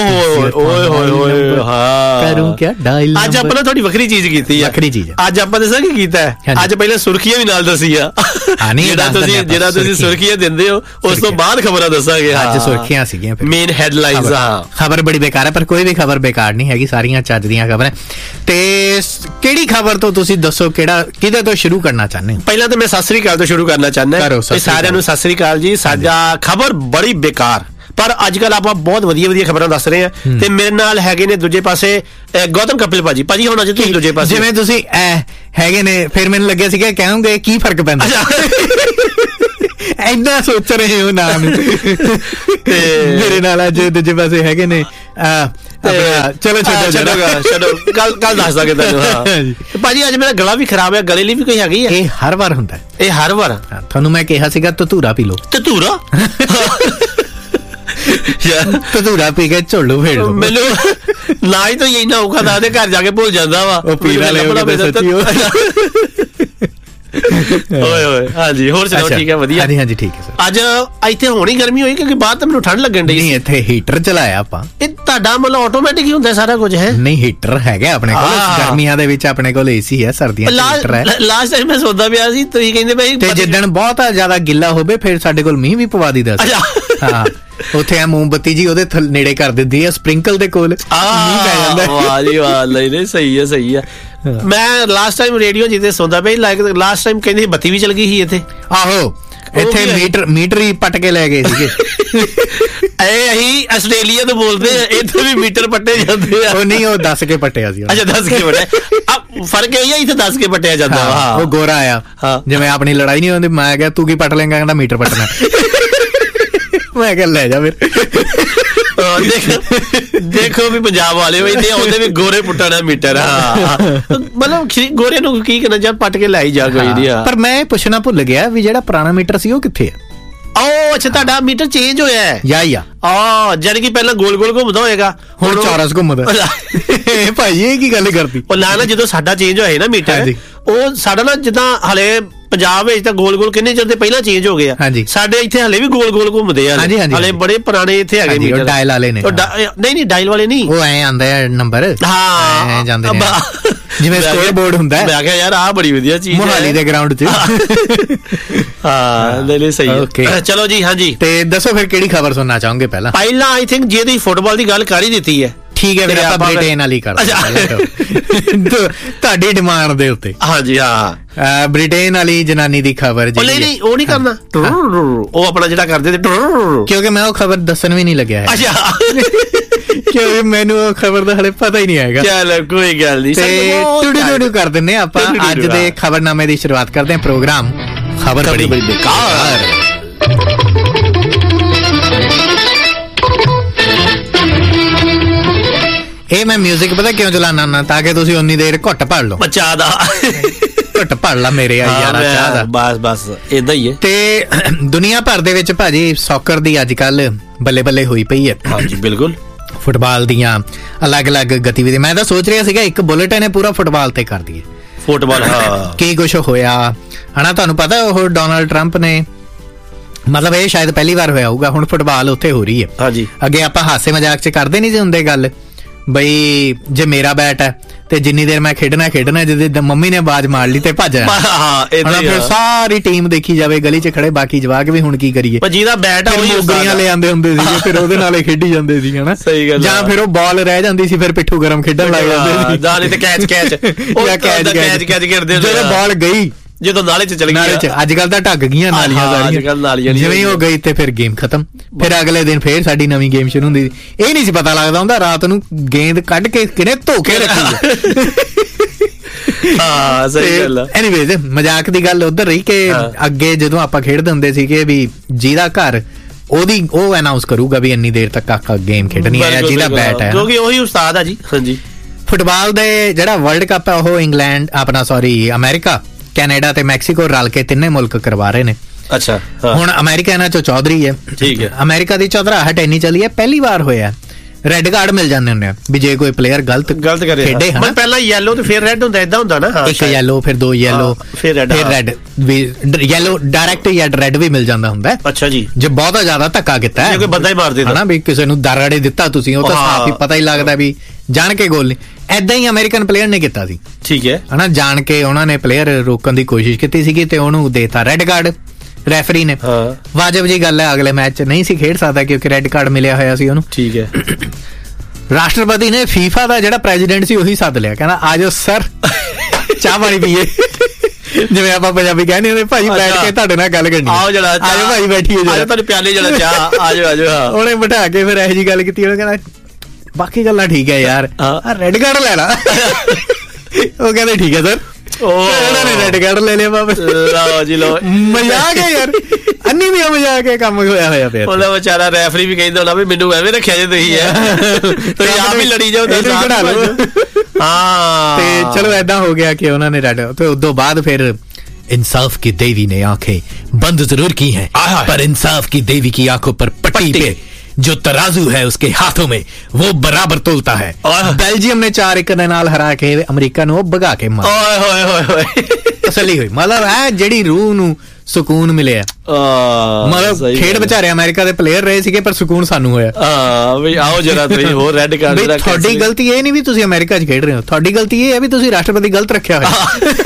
Speaker 2: ਕਰੂੰ ਕਿਆ ਡਾਇਲ।
Speaker 1: ਅੱਜ ਆਪਾਂ ਥੋੜੀ ਵੱਖਰੀ ਚੀਜ਼ ਕੀਤੀ ਆ।
Speaker 2: ਵੱਖਰੀ ਚੀਜ਼
Speaker 1: ਅੱਜ ਆਪਾਂ ਦੱਸਾਂ ਕੀ ਕੀਤਾ। ਅੱਜ ਪਹਿਲਾਂ ਸੁਰਖੀਆਂ ਵੀ ਨਾਲ ਦੱਸੀ ਆ। ਜਿਹੜਾ ਤੁਸੀਂ ਸੁਰਖੀਆਂ ਦਿੰਦੇ ਹੋ ਉਸ ਤੋਂ ਬਾਅਦ ਖਬਰਾਂ ਦੱਸਾਂਗੇ।
Speaker 2: ਅੱਜ ਸੁਰਖੀਆਂ ਸੀਗੀਆਂ
Speaker 1: ਮੇਨ ਹੈਡਲਾਈਨਸ।
Speaker 2: ਖਬਰ ਬੜੀ ਬੇਕਾਰ ਹੈ ਪਰ ਕੋਈ ਵੀ ਖਬਰ ਬੇਕਾਰ ਨਹੀਂ ਹੈਗੀ, ਸਾਰੀਆਂ ਚੱਜ ਦੀਆਂ ਖਬਰਾਂ। ਤੇ ਕਿਹੜੀ ਖਬਰ ਤੋਂ ਤੁਸੀਂ ਦੱਸੋ, ਕਿਹਦੇ ਤੋਂ ਸ਼ੁਰੂ ਕਰਨਾ ਚਾਹੁੰਦੇ ਹੋ?
Speaker 1: ਪਹਿਲਾਂ ਤਾਂ ਮੈਂ ਸਤਿ ਸ੍ਰੀ ਅਕਾਲ ਤੋਂ ਸ਼ੁਰੂ ਕਰਨਾ ਚਾਹੁੰਦਾ। ਸਾਰਿਆਂ ਨੂੰ ਸਤਿ ਸ੍ਰੀ ਅਕਾਲ ਜੀ। ਸਾਡਾ ਖਬਰ ਬੜੀ ਬੇਕਾਰ ਪਰ ਅੱਜ ਕੱਲ ਆਪਾਂ ਬਹੁਤ ਵਧੀਆ ਖਬਰਾਂ ਦੱਸ ਰਹੇ ਹਾਂ। ਤੇ ਮੇਰੇ ਨਾਲ ਹੈਗੇ ਨੇ ਦੂਜੇ ਪਾਸੇ ਗੌਤਮ ਕਪਿਲ ਭਾਜੀ ਹੋਣਾ ਜੀ। ਤੁਸੀਂ ਦੂਜੇ ਪਾਸੇ
Speaker 2: ਜਿਵੇਂ ਤੁਸੀਂ ਹੈਗੇ ਨੇ, ਫਿਰ ਮੈਨੂੰ ਲੱਗਿਆ ਸੀਗਾ ਕਹੋਗੇ ਕੀ ਫਰਕ ਪੈਂਦਾ। ਇੰਨਾ ਸੋਚ ਰਹੇ ਹੋ ਨਾਂ ਨੂੰ। ਤੇ ਮੇਰੇ ਨਾਲ ਅੱਜ ਦੂਜੇ ਪਾਸੇ ਹੈਗੇ ਨੇ ਚਲੋ
Speaker 1: ਛੱਡੋ ਕੱਲ ਦੱਸ ਦਾਂਗੇ ਤੁਹਾਨੂੰ। ਭਾਜੀ ਅੱਜ ਮੇਰਾ ਗਲਾ ਵੀ ਖਰਾਬ ਹੈ, ਗਲੇ ਲਈ ਵੀ ਕੋਈ ਹੈਗੀ?
Speaker 2: ਇਹ ਹਰ ਵਾਰ ਹੁੰਦਾ,
Speaker 1: ਇਹ ਹਰ ਵਾਰ।
Speaker 2: ਤੁਹਾਨੂੰ ਮੈਂ ਕਿਹਾ ਸੀਗਾ ਧਤੂਰਾ ਪੀ ਲਓ।
Speaker 1: ਧਤੂਰਾ?
Speaker 2: ਧਤੂਰਾ ਪੀ ਕੇ ਝੋਲੂ ਫੇਰ ਲਓ।
Speaker 1: ਮੈਨੂੰ ਨਾ ਹੀ ਤਾਂ ਇੰਨਾ ਔਖਾ ਦਾ ਦੇ ਘਰ ਜਾ ਕੇ ਭੁੱਲ ਜਾਂਦਾ ਵਾ
Speaker 2: ਉਹ ਪੀਣਾ ਲੈ
Speaker 1: ਓਏ ਓਏ। ਹਾਂਜੀ ਹੋਰ ਸੁਣਾਓ? ਠੀਕ ਹੈ, ਵਧੀਆ।
Speaker 2: ਹਾਂਜੀ ਠੀਕ ਹੈ ਸਰ।
Speaker 1: ਅੱਜ ਇੱਥੇ ਹੋਣੀ ਗਰਮੀ ਹੋਈ ਕਿਉਂਕਿ ਬਾਹਰ ਤਾਂ ਮੈਨੂੰ ਠੰਡ ਲੱਗਣ ਡਈ।
Speaker 2: ਨਹੀਂ, ਇੱਥੇ ਹੀਟਰ ਚਲਾਇਆ ਆਪਾਂ।
Speaker 1: ਇਹ ਤੁਹਾਡਾ ਮਤਲਬ ਆਟੋਮੈਟਿਕ ਹੀ ਹੁੰਦਾ ਸਾਰਾ ਕੁਝ? ਹੈ ਨਹੀਂ,
Speaker 2: ਹੀਟਰ ਹੈਗਾ ਆਪਣੇ ਕੋਲ। ਗਰਮੀਆਂ ਦੇ ਵਿੱਚ ਆਪਣੇ ਕੋਲ ਏਸੀ ਹੈ, ਸਰਦੀਆਂ ਚ ਹੀਟਰ ਹੈ।
Speaker 1: ਲਾਸਟ ਟਾਈਮ ਮੈਂ ਸੋਚਦਾ ਪਿਆ ਸੀ ਤੁਸੀਂ ਕਹਿੰਦੇ ਬਈ
Speaker 2: ਤੇ ਜਿੱਦਣ ਬਹੁਤ ਜ਼ਿਆਦਾ ਗਿੱਲਾ ਹੋਵੇ ਫਿਰ ਸਾਡੇ ਕੋਲ ਮੀਂਹ ਵੀ ਪਵਾ ਦੀਦਾ। ਹਾਂ, ਉੱਥੇ ਆ ਮੋਮਬੱਤੀ ਜੀ ਉਹਦੇ ਨੇੜੇ ਕਰ ਦਿੰਦੀ ਆ, ਸਪ੍ਰਿੰਕਲ ਦੇ ਕੋਲ ਮੀਂਹ ਪੈ ਜਾਂਦਾ।
Speaker 1: ਵਾਹ ਜੀ ਵਾਹ, ਨਹੀਂ ਸਹੀ ਹੈ ਸਹੀ ਹੈ। ਮੈਂ ਲਾਸਟ ਟਾਈਮ ਰੇਡੀਓ ਜਿੱਤੇ ਸੁਣਦਾ ਪਿਆ, ਲਾਈਕ ਲਾਸਟ ਟਾਈਮ ਕਹਿੰਦੇ ਬੱਤੀ ਵੀ ਚਲ ਗਈ ਸੀ ਇੱਥੇ।
Speaker 2: ਆਹੋ, ਇੱਥੇ ਮੀਟਰ ਹੀ ਪੱਟ ਕੇ ਲੈ ਗਏ ਸੀਗੇ।
Speaker 1: ਇਹ ਅਸੀਂ ਆਸਟ੍ਰੇਲੀਆ ਤੋਂ ਬੋਲਦੇ ਆ, ਇੱਥੇ ਵੀ ਮੀਟਰ ਪੱਟੇ ਜਾਂਦੇ ਆ।
Speaker 2: ਉਹ ਨਹੀਂ, ਉਹ ਦੱਸ ਕੇ ਪੱਟਿਆ ਸੀ।
Speaker 1: ਅੱਛਾ, ਦੱਸ ਕੇ ਪੱਟਿਆ। ਫਰਕ ਇਹ ਹੈ ਇੱਥੇ ਦੱਸ ਕੇ ਪੱਟਿਆ ਜਾਂਦਾ ਵਾ।
Speaker 2: ਉਹ ਗੋਰਾ ਆਇਆ, ਜਿਵੇਂ ਆਪਣੀ ਲੜਾਈ ਨਹੀਂ ਹੁੰਦੀ, ਮੈਂ ਕਿਹਾ ਤੂੰ ਕੀ ਪੱਟ ਲੇਂਗਾ, ਕਹਿੰਦਾ ਮੀਟਰ ਪੱਟਣਾ। ਮੈਂ ਕਿਹਾ ਲੈ ਜਾ ਫਿਰ।
Speaker 1: ਦੇਖੋ ਵੀ ਪੰਜਾਬ ਵਾਲੇ ਵੀ ਉਹਦੇ ਵੀ ਗੋਰੇ ਪੁੱਟਣਾ ਮੀਟਰ। ਮਤਲਬ ਗੋਰੇ ਨੂੰ ਕੀ ਕਰਨਾ, ਜਾਂ ਪੱਟ ਕੇ ਲੈ ਜਾ ਕੋਈ ਨਹੀਂ।
Speaker 2: ਪਰ ਮੈਂ ਪੁੱਛਣਾ ਭੁੱਲ ਗਿਆ ਵੀ ਜਿਹੜਾ ਪੁਰਾਣਾ ਮੀਟਰ ਸੀ ਉਹ ਕਿੱਥੇ ਆ?
Speaker 1: ਅੱਛਾ, ਤੁਹਾਡਾ ਮੀਟਰ ਚੇਂਜ ਹੋਇਆ ਹੈ? ਜਾਨੀ ਕਿ ਪਹਿਲਾਂ ਗੋਲ ਗੋਲ ਘੁੰਮਦਾ ਹੋਏਗਾ,
Speaker 2: ਹੁਣ ਚੌਰਸ ਘੁੰਮਦਾ। ਭਾਈ ਇਹ ਕੀ ਗੱਲ ਕਰਦੀ?
Speaker 1: ਉਹ ਨਾ ਜਦੋਂ ਸਾਡਾ ਚੇਂਜ ਹੋਇਆ ਨਾ ਮੀਟਰ, ਉਹ ਸਾਡਾ ਨਾ ਜਿੱਦਾਂ ਹਲੇ ਪੰਜਾਬ ਵਿੱਚ ਤਾਂ ਗੋਲ ਗੋਲ ਕਿੰਨੇ ਚਿਰ ਦੇ ਪਹਿਲਾਂ ਚੇਂਜ ਹੋ ਗਿਆ। ਸਾਡੇ ਇੱਥੇ ਹਲੇ ਵੀ ਗੋਲ ਗੋਲ ਘੁੰਮਦੇ ਆ, ਹਲੇ ਬੜੇ ਪੁਰਾਣੇ ਇੱਥੇ ਹੈਗੇ ਮੀਟਰ।
Speaker 2: ਡਾਇਲ ਵਾਲੇ ਨੇ?
Speaker 1: ਨਹੀਂ ਡਾਇਲ ਵਾਲੇ ਨਹੀਂ, ਉਹ
Speaker 2: ਐ ਆਂਦਾ ਹੈ ਨੰਬਰ। ਹਾਂ, ਜਾਂਦੇ ਨੇ ਜਿਵੇਂ ਸਕੋਰ ਬੋਰਡ ਹੁੰਦਾ।
Speaker 1: ਮੈਂ ਕਿਹਾ ਯਾਰ ਆਹ ਬੜੀ ਵਧੀਆ ਚੀਜ਼ ਹੈ
Speaker 2: ਮੋਹਾਲੀ ਦੇ ਗਰਾਊਂਡ 'ਚ।
Speaker 1: ਹਾਂ ਨਹੀਂ ਸਹੀ ਹੈ। ਚਲੋ ਜੀ, ਹਾਂਜੀ
Speaker 2: ਤੇ ਦੱਸੋ ਫਿਰ ਕਿਹੜੀ ਖਬਰ ਸੁਣਨਾ ਚਾਹੋਗੇ? ਪਹਿਲਾਂ
Speaker 1: ਆਈ ਥਿੰਕ ਜੇ ਤੁਸੀਂ ਫੁੱਟਬਾਲ ਦੀ ਗੱਲ ਕਰ ਹੀ ਦਿੱਤੀ ਹੈ,
Speaker 2: ਠੀਕ ਹੈ, ਫਿਰ ਆਪਾਂ ਬ੍ਰਿਟੇਨ ਵਾਲੀ ਕਰਦੇ ਤੁਹਾਡੀ ਡਿਮਾਂਡ ਦੇ ਉੱਤੇ।
Speaker 1: ਹਾਂਜੀ ਹਾਂ,
Speaker 2: ਬ੍ਰਿਟੇਨ ਵਾਲੀ ਜਨਾਨੀ ਦੀ ਖਬਰ।
Speaker 1: ਨਹੀਂ ਉਹ ਨਹੀਂ ਕਰਨਾ, ਉਹ ਆਪਣਾ ਜਿਹੜਾ ਕਰਦੇ ਤੇ,
Speaker 2: ਕਿਉਂਕਿ ਮੈਂ ਉਹ ਖਬਰ ਦੱਸਣ ਵੀ ਨਹੀਂ ਲੱਗਿਆ।
Speaker 1: ਅੱਛਾ,
Speaker 2: ਕਿਉਂਕਿ ਮੈਨੂੰ ਉਹ ਖਬਰ ਦਾ ਹਲੇ ਪਤਾ ਹੀ ਨਹੀਂ ਹੈਗਾ।
Speaker 1: ਚਲ ਕੋਈ ਗੱਲ ਨਹੀਂ,
Speaker 2: ਤੇ ਟੁੱਡੂ ਕਰ ਦਿੰਦੇ ਆਪਾਂ। ਅੱਜ ਦੇ ਖਬਰਨਾਮੇ ਦੀ ਸ਼ੁਰੂਆਤ ਕਰਦੇ ਹਾਂ। ਪ੍ਰੋਗਰਾਮ ਖਬਰ ਬੜੀ ਬੇਕਾਰ। ਇਹ ਮੈਂ ਮਿਊਜ਼ਿਕ ਪਤਾ ਕਿਉਂ ਚਲਾਣਾ ਨਾ, ਤਾਂ ਕਿ ਤੁਸੀਂ ਉਨੀ ਦੇਰ ਘੁੱਟ ਭੜ ਲਓ।
Speaker 1: ਚਾਹ ਦਾ
Speaker 2: ਘੁੱਟ ਭੜ ਲਾ ਮੇਰੇ ਯਾਰਾ, ਚਾਹ ਦਾ। ਬਸ ਏਦਾਂ ਹੀ ਹੈ। ਤੇ ਦੁਨੀਆ ਭਰ ਦੇ ਵਿੱਚ ਭਾਜੀ ਸੌਕਰ ਦੀ ਅੱਜ ਕੱਲ ਬੱਲੇ ਬੱਲੇ ਹੋਈ ਪਈ ਹੈ।
Speaker 1: ਹਾਂਜੀ ਬਿਲਕੁਲ,
Speaker 2: ਫੁੱਟਬਾਲ ਦੀਆਂ ਅਲੱਗ-ਅਲੱਗ ਗਤੀਵਿਧੀਆਂ। ਮੈਂ ਤਾਂ ਸੋਚ ਰਿਹਾ ਸੀਗਾ ਇੱਕ ਬੁਲੇਟਿਨ ਨੇ ਪੂਰਾ ਫੁੱਟਬਾਲ ਤੇ ਕਰ ਦਈਏ।
Speaker 1: ਫੁੱਟਬਾਲ
Speaker 2: ਕੀ ਕੁਛ ਹੋਇਆ ਹਨਾ, ਤੁਹਾਨੂੰ ਪਤਾ ਉਹ ਡੋਨਾਲਡ ਟਰੰਪ ਨੇ, ਮਤਲਬ ਇਹ ਸ਼ਾਇਦ ਪਹਿਲੀ ਵਾਰ ਹੋਇਆ ਹੋਊਗਾ, ਹੁਣ ਫੁੱਟਬਾਲ ਉੱਥੇ ਹੋ ਰਹੀ ਹੈ।
Speaker 1: ਹਾਂਜੀ,
Speaker 2: ਅੱਗੇ ਆਪਾਂ ਹਾਸੇ ਮਜ਼ਾਕ 'ਚ ਕਰਦੇ ਨਹੀਂ ਸੀ ਹੁੰਦੇ ਗੱਲ, ਬਈ ਜੇ ਮੇਰਾ ਬੈਟ ਹੈ ਤੇ ਜਿੰਨੀ ਦੇਰ ਮੈਂ ਖੇਡਣਾ ਜਦੋਂ ਮੰਮੀ ਨੇ ਆਵਾਜ਼ ਮਾਰ ਲਈ ਤੇ ਭੱਜ ਜਾਣਾ। ਫਿਰ ਸਾਰੀ ਟੀਮ ਦੇਖੀ ਜਾਵੇ ਗਲੀ 'ਚ ਖੜੇ, ਬਾਕੀ ਜਵਾਕ ਵੀ ਹੁਣ ਕੀ ਕਰੀਏ।
Speaker 1: ਜਿਹਦਾ ਬੈਟ ਆ
Speaker 2: ਮੋਗਰੀਆਂ ਲੈ ਆਉਂਦੇ ਹੁੰਦੇ ਸੀਗੇ, ਫਿਰ ਉਹਦੇ ਨਾਲ ਹੀ ਖੇਡੀ ਜਾਂਦੇ ਸੀ ਹਨਾ। ਜਾਂ ਫਿਰ ਉਹ ਬਾਲ ਰਹਿ ਜਾਂਦੀ ਸੀ, ਫਿਰ ਪਿੱਠੂ ਗਰਮ ਖੇਡਣ ਲੱਗ ਜਾਂਦੇ ਸੀ।
Speaker 1: ਕੈਚ
Speaker 2: ਜਦੋਂ ਬਾਲ ਗਈ,
Speaker 1: ਜਦੋਂ ਨਾਲੇ 'ਚ ਚਲੀ ਗਈ।
Speaker 2: ਅੱਜ ਕੱਲ ਤਾਂ ਢੱਕ ਗਈਆਂ ਨਾਲੀਆਂ, ਜਿਵੇਂ ਉਹ ਗਈ ਤੇ ਫਿਰ ਗੇਮ ਖਤਮ। ਫਿਰ ਅਗਲੇ ਦਿਨ ਫੇਰ ਸਾਡੀ ਨਵੀਂ ਗੇਮ ਸ਼ੁਰੂ ਹੁੰਦੀ ਸੀ। ਇਹ ਨਹੀਂ ਸੀ ਪਤਾ ਲੱਗਦਾ ਹੁੰਦਾ ਰਾਤ ਨੂੰ ਗੇਂਦ ਕੱਢ ਕੇ ਕਿਨੇ ਧੋ ਕੇ ਰੱਖੀ।
Speaker 1: ਸਹੀ ਗੱਲ ਆ।
Speaker 2: ਐਨੀਵੇਜ਼, ਮਜ਼ਾਕ ਦੀ ਗੱਲ ਉਧਰ ਰਹੀ ਕਿ ਅੱਗੇ ਜਦੋਂ ਆਪਾਂ ਖੇਡਦੇ ਹੁੰਦੇ ਸੀਗੇ ਵੀ ਜਿਹਦਾ ਘਰ ਉਹ ਅਨਾਉਂਸ ਕਰੂਗਾ ਵੀ ਇੰਨੀ ਦੇਰ ਤੱਕ ਕਾਕਾ ਗੇਮ ਖੇਡਣੀ ਹੈ, ਜਿਹਦਾ ਬੈਟ ਹੈ,
Speaker 1: ਕਿਉਂਕਿ ਉਹੀ ਉਸਤਾਦ ਆ ਜੀ। ਹਾਂਜੀ,
Speaker 2: ਫੁੱਟਬਾਲ ਦੇ ਜਿਹੜਾ ਵਰਲਡ ਕੱਪ ਹੈ ਉਹ ਇੰਗਲੈਂਡ ਅਮਰੀਕਾ, ਕੈਨੇਡਾ ਤੇ ਮੈਕਸੀਕੋ ਰਲ ਕੇ ਤਿੰਨੇ ਮੁਲਕ ਕਰਵਾ ਰਹੇ ਨੇ।
Speaker 1: ਅੱਛਾ,
Speaker 2: ਹੁਣ ਅਮਰੀਕਾ ਇਹਨਾਂ ਚੋਂ ਚੌਧਰੀ ਹੈ।
Speaker 1: ਠੀਕ ਹੈ,
Speaker 2: ਅਮਰੀਕਾ ਦੀ ਚੌਧਰਾਹਟ ਇੰਨੀ ਚੱਲੀ ਹੈ, ਪਹਿਲੀ ਵਾਰ ਹੋਇਆ ਰੈੱਡ ਕਾਰਡ ਮਿਲ ਜਾਂਦੇ ਹੁੰਦੇ ਆ ਵੀ ਜੇ ਕੋਈ ਪਲੇਅਰ ਗਲਤ
Speaker 1: ਕਰੇ ਖੇਡੇ। ਪਹਿਲਾਂ ਯੈਲੋ ਤੇ ਫਿਰ ਰੈੱਡ ਹੁੰਦਾ, ਏਦਾਂ ਹੁੰਦਾ ਨਾ।
Speaker 2: ਇੱਕ ਯੈਲੋ, ਫਿਰ ਦੋ ਯੈਲੋ, ਫਿਰ ਰੈੱਡ ਵੀ, ਯੈਲੋ ਡਾਇਰੈਕਟ ਜਾਂ ਰੈੱਡ ਵੀ ਮਿਲ ਜਾਂਦਾ ਹੁੰਦਾ।
Speaker 1: ਅੱਛਾ ਜੀ,
Speaker 2: ਜੇ ਬਹੁਤਾ ਜ਼ਿਆਦਾ ਧੱਕਾ ਕੀਤਾ
Speaker 1: ਕੋਈ ਬੰਦਾ ਹੀ ਮਾਰ ਦੇ
Speaker 2: ਹਨਾ, ਵੀ ਕਿਸੇ ਨੂੰ ਦਰੜੇ ਦਿੱਤਾ ਤੁਸੀਂ, ਉਹ ਤਾਂ ਸਾਫ਼ ਹੀ ਪਤਾ ਹੀ ਲੱਗਦਾ ਵੀ ਜਾਣ ਕੇ ਗੋਲ ਨਹੀਂ। ਏਦਾਂ ਹੀ ਅਮਰੀਕਨ ਪਲੇਅਰ ਨੇ ਕੀਤਾ ਸੀ।
Speaker 1: ਠੀਕ ਹੈ
Speaker 2: ਹਨਾ, ਜਾਣ ਕੇ ਉਹਨਾਂ ਨੇ ਪਲੇਅਰ ਰੋਕਣ ਦੀ ਕੋਸ਼ਿਸ਼ ਕੀਤੀ ਸੀਗੀ ਤੇ ਉਹਨੂੰ ਦੇਤਾ ਰੈੱਡ ਕਾਰਡ ਰੈਫਰੀ ਨੇ। ਵਾਜਬ ਜੀ ਗੱਲ ਹੈ, ਅਗਲੇ ਮੈਚ 'ਚ ਨਹੀਂ ਸੀ ਖੇਡ ਸਕਦਾ ਕਿਉਂਕਿ ਰੈੱਡ ਕਾਰਡ ਮਿਲਿਆ ਹੋਇਆ ਸੀ ਉਹਨੂੰ।
Speaker 1: ਠੀਕ ਹੈ,
Speaker 2: ਰਾਸ਼ਟਰਪਤੀ ਨੇ ਫੀਫਾ ਦਾ ਜਿਹੜਾ ਪ੍ਰੈਜ਼ੀਡੈਂਟ ਸੀ ਉਹੀ ਸੱਦ ਲਿਆ, ਕਹਿੰਦਾ ਆ ਜਾਓ ਸਰ, ਚਾਹ ਪਾਣੀ ਪੀਏ। ਜਿਵੇਂ ਆਪਾਂ ਪੰਜਾਬੀ ਕਹਿੰਦੇ ਹੁੰਦੇ, ਭਾਈ ਬੈਠ ਕੇ ਤੁਹਾਡੇ ਨਾਲ ਗੱਲ ਕਰਨੀ, ਆਓ ਭਾਈ ਬੈਠੀਏ,
Speaker 1: ਤੁਹਾਨੂੰ ਪਿਆਲੇ ਜਿਹੜਾ ਚਾਹ ਆ ਜਾਓ।
Speaker 2: ਉਹਨੇ ਬਿਠਾ ਕੇ ਫਿਰ ਇਹੋ ਜਿਹੀ ਗੱਲ ਕੀਤੀ, ਉਹਨੇ ਕਹਿੰਦਾ ਬਾਕੀ ਗੱਲਾਂ ਠੀਕ ਹੈ ਯਾਰ, ਰੈੱਡ ਕਾਰਡ ਲੈ ਲਾ। ਉਹ ਕਹਿੰਦੇ ਠੀਕ ਹੈ ਸਰ, ਉਹਨਾਂ ਨੇ ਰੈੱਡ ਕਾਰਡ ਲੈ ਲਿਆ ਵਾਪਸ।
Speaker 1: ਲਓ ਜੀ ਲਓ,
Speaker 2: ਮਜ਼ਾਕ ਹੈ ਯਾਰ, ਅੰਨੀ ਵੀ ਮਜ਼ਾਕ ਹੈ, ਕੰਮ ਹੋਇਆ ਪਿਆ।
Speaker 1: ਉਹਦਾ ਵਿਚਾਰਾ ਰੈਫਰੀ ਵੀ ਕਹਿੰਦਾ ਹੋਣਾ ਵੀ ਮੈਨੂੰ ਐਵੇਂ ਰੱਖਿਆ ਜੇ ਤੁਸੀਂ ਤੁਸੀਂ ਆਪ ਹੀ ਲੜੀ ਜਾਓ।
Speaker 2: ਹਾਂ ਤੇ ਚਲੋ ਏਦਾਂ ਹੋ ਗਿਆ ਕਿ ਉਹਨਾਂ ਨੇ ਰੈੱਡ, ਤੇ ਉਦੋਂ ਬਾਅਦ ਫਿਰ इंसाफ की देवी ने आंखें बंद जरूर की हैं, पर इंसाफ की देवी की आंखों पर पट्टी पे जो तराजू है उसके हाथों में वो बराबर तोलता है। बेल्जियम ने 4-1 ਦੇ ਨਾਲ ਹਰਾ ਕੇ ਅਮਰੀਕਾ ਨੂੰ ਭਗਾ ਕੇ ਮਾਰ। ਓਏ ਹੋਏ ਹੋਏ ਤਸੱਲੀ ਹੋਈ, ਮਤਲਬ ਹੈ ਜਿਹੜੀ ਰੂਹ ਨੂੰ ਸਕੂਨ ਮਿਲਿਆ। ਮਤਲਬ ਖੇਡ ਵਿਚਾਰੇ ਅਮਰੀਕਾ ਦੇ ਪਲੇਅਰ ਰਹੇ ਸੀਗੇ, ਪਰ ਸਕੂਨ ਸਾਨੂੰ ਹੋਇਆ।
Speaker 1: ਵੀ ਆਓ ਜਰਾ ਤੁਸੀਂ ਹੋਰ ਰੈੱਡ ਕਾਰਡ ਰੱਖ।
Speaker 2: ਤੁਹਾਡੀ ਗਲਤੀ ਇਹ ਨਹੀਂ ਵੀ ਤੁਸੀਂ ਅਮਰੀਕਾ 'ਚ ਖੇਡ ਰਹੇ ਹੋ, ਤੁਹਾਡੀ ਗਲਤੀ ਇਹ ਹੈ ਵੀ ਤੁਸੀਂ ਰਾਸ਼ਟਰਪਤੀ ਗਲਤ ਰੱਖਿਆ ਹੋਇਆ।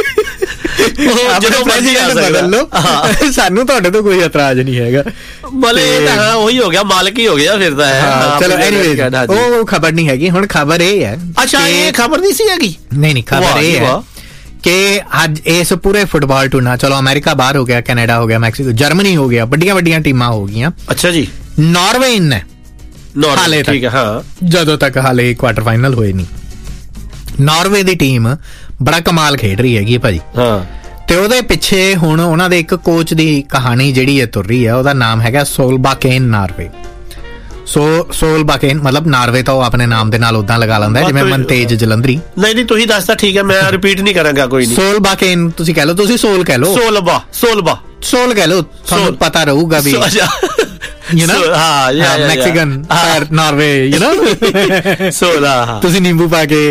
Speaker 2: ਜਦੋਂ ਪ੍ਰੈਜ਼ੀਡੈਂਟ ਬਦਲ ਲਓ, ਸਾਨੂੰ ਤੁਹਾਡੇ ਤੋਂ ਕੋਈ ਇਤਰਾਜ਼ ਨਹੀਂ ਹੈਗਾ।
Speaker 1: ਮਤਲਬ ਉਹੀ ਹੋ ਗਿਆ, ਮਾਲਕ ਹੀ ਹੋ ਗਿਆ ਫਿਰ ਤਾਂ ਹੈ।
Speaker 2: ਚਲੋ ਐਨੀਵੇਜ਼, ਉਹ ਖਬਰ ਨਹੀਂ ਹੈਗੀ। ਹੁਣ ਖਬਰ ਇਹ ਹੈ,
Speaker 1: ਅੱਛਾ ਇਹ ਖਬਰ ਨਹੀਂ ਸੀ ਹੈਗੀ।
Speaker 2: ਨਹੀਂ ਖਬਰ ਇਹ ਹੈ ਕਿ ਅੱਜ ਇਸ ਪੂਰੇ ਫੁੱਟਬਾਲ ਟੂਰਨਾਮੈਂਟ, ਚਲੋ ਅਮਰੀਕਾ ਬਾਹਰ ਹੋ ਗਿਆ, ਕੈਨੇਡਾ ਹੋ ਗਿਆ, ਮੈਕਸੀਕੋ, ਜਰਮਨੀ ਹੋ ਗਿਆ, ਵੱਡੀਆਂ ਟੀਮਾਂ ਹੋ ਗਈਆਂ।
Speaker 1: ਅੱਛਾ ਜੀ,
Speaker 2: ਨਾਰਵੇ ਇਨ ਹੈ ਹਾਲੇ ਤੱਕ, ਜਦੋਂ ਤੱਕ ਹਾਲੇ ਕੁਆਟਰ ਫਾਈਨਲ ਹੋਏ ਨਹੀਂ। ਨਾਰਵੇ ਦੀ ਟੀਮ ਬੜਾ ਕਮਾਲ ਖੇਡ ਰਹੀ ਹੈਗੀ ਭਾਜੀ। ਤੇ ਉਹਦੇ ਪਿੱਛੇ ਹੁਣ ਉਹਨਾਂ ਦੇ ਇੱਕ ਕੋਚ ਦੀ ਕਹਾਣੀ ਜਿਹੜੀ ਹੈ ਤੁਰ ਰਹੀ ਹੈ। ਉਹਦਾ ਨਾਮ ਹੈਗਾ ਸੋਲਬਾਕੇਨ ਨਾਰਵੇ। ਸੋਲਬਾਕੇਨ ਮਤਲਬ ਨਾਰਵੇ ਤਾਂ ਉਹ ਆਪਣੇ ਨਾਮ ਦੇ ਨਾਲ ਉਦਾਂ ਲਗਾ ਲੈਂਦਾ ਜਿਵੇਂ ਮਨਤੇਜ ਜਲੰਧਰੀ।
Speaker 1: ਨਹੀਂ ਤੁਸੀਂ ਦੱਸਦਾ ਠੀਕ ਹੈ, ਮੈਂ ਰਿਪੀਟ ਨਹੀਂ ਕਰਾਂਗਾ ਕੋਈ ਨਹੀਂ।
Speaker 2: ਸੋਲਬਾਕੇਨ ਤੁਸੀਂ ਕਹਿ ਲਓ, ਤੁਸੀਂ ਸੋਲ ਕਹਿ ਲਓ, ਸੋਲ ਕਹਿ ਲਓ, ਤੁਹਾਨੂੰ ਪਤਾ ਰਹੂਗਾ ਵੀ you know, Mexican Norway, you know, Sola, ਤੁਸੀਂ ਨਿੰਬੂ ਪਾ ਕੇ